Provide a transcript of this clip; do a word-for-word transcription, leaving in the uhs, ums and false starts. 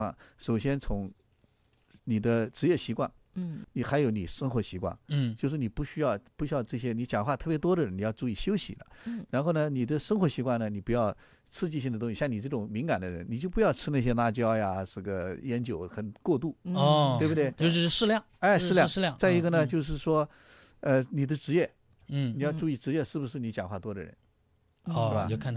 啊，首先从你的职业习惯， 嗯， 你还有你生活习惯， 嗯， 就是你不需要不需要这些，你讲话特别多的人，你要注意休息了。 嗯， 然后呢，你的生活习惯呢，你不要刺激性的东西，像你这种敏感的人，你就不要吃那些辣椒呀，这个烟酒很过度， 嗯哦， 对不对？ 就是适量， 哎，适量， 是适量。 再一个呢， 嗯就是说，呃，你的职业， 嗯， 你要注意职业是不是你讲话多的人， 哦， 是吧就看他。